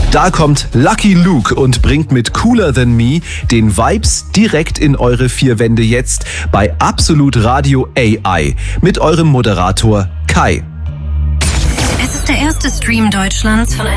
Da kommt Lucky Luke und bringt mit Cooler Than Me den Vibes direkt in eure vier Wände jetzt bei Absolut Radio AI mit eurem Moderator Kai. Es ist der erste Stream Deutschlands von einer